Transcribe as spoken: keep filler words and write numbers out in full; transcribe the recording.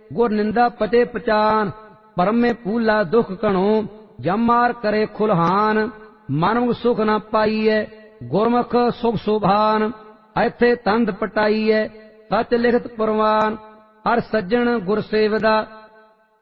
गुर निंदा पते पचान, परमे पूला दुख कणो, जम मार करे खुलहान। मानव सुख न पाईए, गुरमुख सुख सुभान, ऐथे तंद पटाईए, सच लिखत पुरवान। हर सज्जन गुर सेवदा,